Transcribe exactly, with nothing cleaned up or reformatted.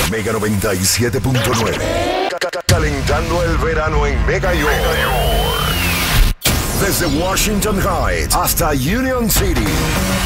Mega noventa y siete punto nueve. Calentando el verano en Mega York. Desde Washington Heights hasta Union City.